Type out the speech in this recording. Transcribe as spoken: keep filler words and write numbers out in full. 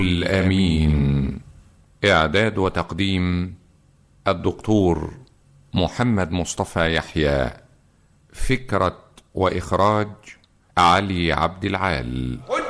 الأمين. إعداد وتقديم الدكتور محمد مصطفى يحيى. فكرة وإخراج علي عبد العال.